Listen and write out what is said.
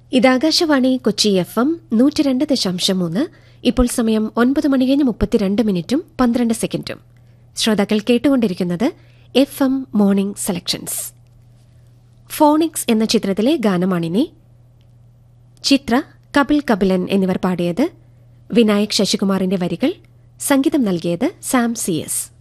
ഇത് ആകാശവാണി കൊച്ചി FM 102.3. ഇപ്പോൾ സമയം 9:32 12 ശ്രോതാക്കൾ കേട്ടുകൊണ്ടിരിക്കുന്നത് FM മോർണിംഗ് സെലക്ഷൻസ്. ഫോണിക്സ് എന്ന ചിത്രത്തിലെ ഗാനമാണിനി. ചിത്ര, കപിൽ കപിലൻ എന്നിവർ പാടിയത്. വിനായക് ശശികുമാറിന്റെ വരികൾ. സംഗീതം നൽകിയത് സാം CS.